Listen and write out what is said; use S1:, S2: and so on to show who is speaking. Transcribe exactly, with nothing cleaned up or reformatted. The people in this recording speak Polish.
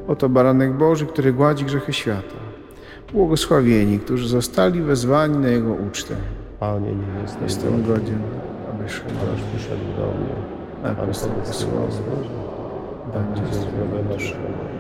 S1: Oto baranek Boży, który gładzi grzechy świata. Błogosławieni, którzy zostali wezwani na Jego ucztę.
S2: Panie, nie jestem,
S1: Jestem godzien, abyś szedł
S2: abyś przyszedł do mnie.
S1: na
S2: Pan
S1: prostego
S2: tego
S1: słowa.
S2: słowa,
S1: Będzie
S2: będzie
S1: zdrowe
S2: zdrowe
S1: duszy.
S2: duszy.